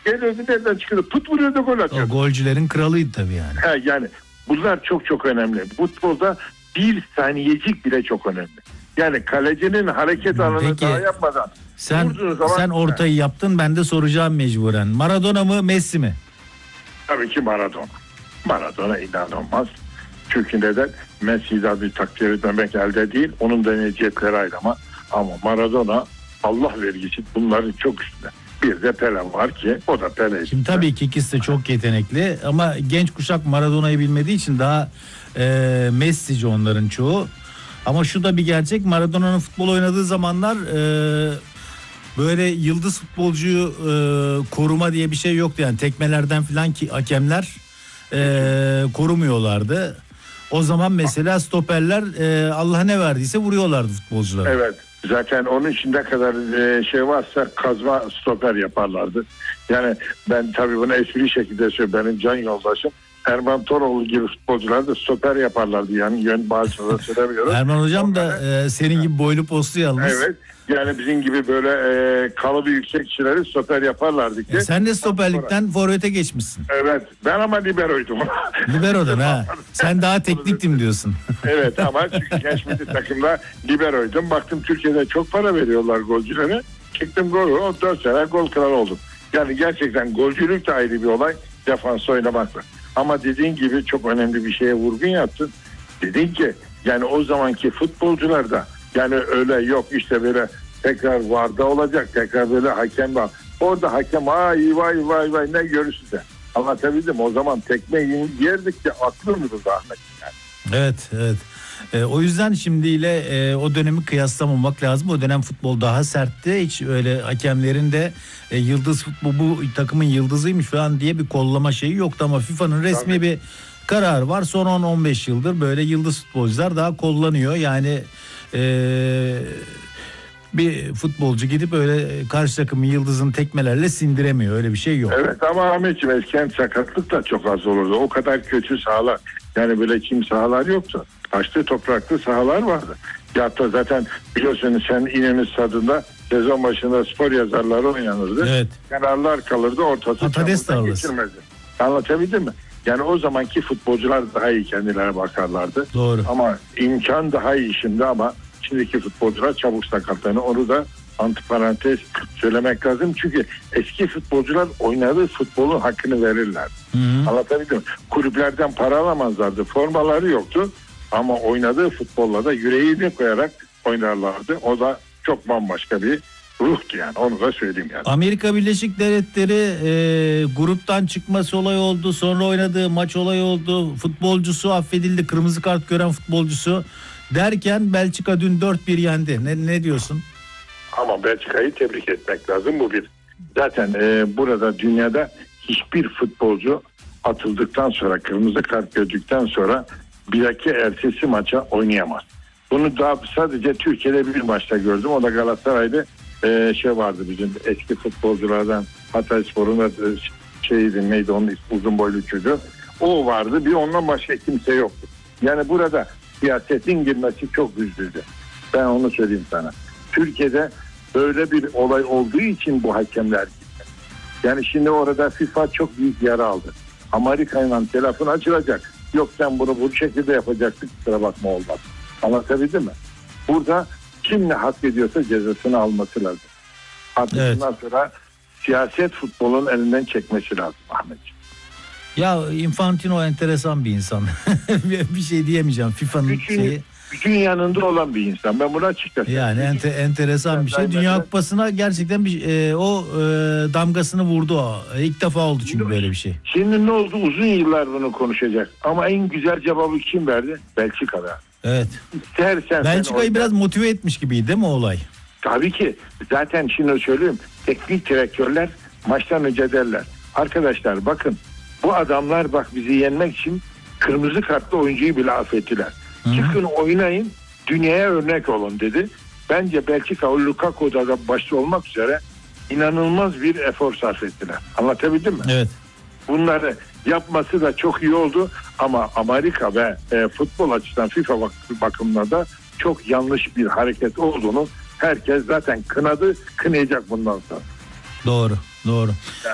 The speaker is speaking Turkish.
Geliyordu nereden çıkıyordu? Put vuruyordu, gol atıyordu. O golcülerin kralıydı tabii yani. Yani bunlar çok çok önemli. Futbolda bir saniyecik bile çok önemli. Yani kalecinin hareket alanını Peki, daha yapmadan sen ortayı yaptın, ben de soracağım mecburen. Maradona mı Messi mi? Tabii ki Maradona. Maradona inanılmaz. Çünkü neden? Messi'yi daha bir takdir etmemek elde değil. Onun deneyecekleri ayrı ama Maradona Allah vergisi bunların çok üstünde. Bir de Pele var ki o da Pele. Şimdi tabii ki ikisi de çok yetenekli ama genç kuşak Maradona'yı bilmediği için daha Messi'ci onların çoğu. Ama şu da bir gerçek, Maradona'nın futbol oynadığı zamanlar böyle yıldız futbolcuyu koruma diye bir şey yoktu. Yani tekmelerden falan ki hakemler korumuyorlardı. O zaman mesela stoperler Allah ne verdiyse vuruyorlardı futbolculara. Evet. Zaten onun için ne kadar şey varsa kazma stoper yaparlardı. Yani ben tabii bunu espri şekilde söylüyorum. Benim can yoldaşım Erman Toroğlu gibi futbolcular da stoper yaparlardı. Yani yön bazıları söylemiyorum. Erman hocam da senin gibi boylu postlu yalnız. Evet. Yani bizim gibi böyle kalıbı yüksek kişileri stoper yaparlardı ki. Sen de stoperlikten forvete geçmişsin. Evet. Ben ama liberoydum. Libero'dan ha. Sen daha tekniktim diyorsun. Evet ama çünkü genç milli takımda liberoydum. Baktım Türkiye'de çok para veriyorlar golcülere. Çıktım gol. O 4 sene gol kralı oldum. Yani gerçekten golcülük de ayrı bir olay. Defans oynamakla. Ama dediğin gibi çok önemli bir şeye vurgun yaptın. Dedin ki yani o zamanki futbolcular da yani öyle yok işte böyle tekrar VAR'da olacak, tekrar böyle hakem var. Orada hakem vay ne görürsün de. Anlatabildim, o zaman tekme yerdik ki aklımızı zahmet yani. Evet. O yüzden şimdiyle o dönemi kıyaslamamak lazım. O dönem futbol daha sertti. Hiç öyle hakemlerin de yıldız futbol bu takımın yıldızıymış falan diye bir kollama şeyi yoktu ama FIFA'nın resmi bir karar var. Son 10-15 yıldır böyle yıldız futbolcular daha kollanıyor. Yani bir futbolcu gidip öyle karşı takımın yıldızını tekmelerle sindiremiyor. Öyle bir şey yok. Evet ama Ahmetciğim eskiden sakatlık da çok az olurdu. O kadar kötü sahalar. Yani böyle kim sahalar yoktu. Taşlı topraklı sahalar vardı. Ya da zaten biliyorsunuz sen İnönü Stadı'nda sezon başında spor yazarları oynanırdı. Evet. Kenarlar kalırdı, ortası çamurdan geçirmezdi. Anlatabildim mi? Yani o zamanki futbolcular daha iyi kendilerine bakarlardı. Doğru. Ama imkan daha iyi şimdi ama şimdiki futbolcular çabuk sakatlanıyor. Onu da antiparantez söylemek lazım. Çünkü eski futbolcular oynadığı futbolun hakkını verirler. Anlatabildim mi? Kulüplerden para alamazlardı. Formaları yoktu. Ama oynadığı futbolla da yüreğini koyarak oynarlardı. O da çok bambaşka bir ruhtu yani. Onu da söyleyeyim yani. Amerika Birleşik Devletleri gruptan çıkması olay oldu. Sonra oynadığı maç olay oldu. Futbolcusu affedildi. Kırmızı kart gören futbolcusu. Derken Belçika dün 4-1 yendi. Ne diyorsun? Ama Belçika'yı tebrik etmek lazım. Bu bir. Zaten burada dünyada hiçbir futbolcu atıldıktan sonra, kırmızı kart gördükten sonra bilaki ertesi maça oynayamaz. Bunu daha sadece Türkiye'de bir maçta gördüm. O da Galatasaray'da vardı bizim eski futbolculardan, Hatayspor'un da neydi onun ismi, uzun boylu çocuğu. O vardı. Bir ondan başka kimse yoktu. Yani burada siyasetin girmesi çok üzücü. Ben onu söyleyeyim sana. Türkiye'de böyle bir olay olduğu için bu hakemler gitti. Yani şimdi orada FIFA çok büyük yara aldı. Amerika'yla telefon açılacak. Yok sen bunu bu şekilde yapacaksın, kusura bakma olmaz. Anlatabildim mi? Burada kim ne hak ediyorsa cezasını alması lazım. Artık bundan sonra siyaset futbolun elinden çekmesi lazım Ahmetciğim. Ya Infantino enteresan bir insan. Bir şey diyemeyeceğim. FIFA'nın şeyi. Gücün yanında olan bir insan. Ben buna açıkçası. Yani enteresan bir şey. Dünya Kupası'na gerçekten damgasını vurdu o. İlk defa oldu çünkü böyle bir şey. Şimdi ne oldu? Uzun yıllar bunu konuşacak. Ama en güzel cevabı kim verdi? Belçika'da. Evet. Belçika'yı biraz motive etmiş gibiydi değil mi olay? Tabii ki. Zaten şimdi söyleyeyim. Teknik direktörler maçtan önce derler. Arkadaşlar bakın bu adamlar bak bizi yenmek için kırmızı kartlı oyuncuyu bile affettiler. Çıkın oynayın, dünyaya örnek olun dedi. Bence Belçika o Lukaku'da da başta olmak üzere inanılmaz bir efor sarf ettiler. Anlatabildim mi? Evet. Bunları yapması da çok iyi oldu ama Amerika ve futbol açısından FIFA bakımından da çok yanlış bir hareket olduğunu herkes zaten kınayacak bundan sonra. Doğru.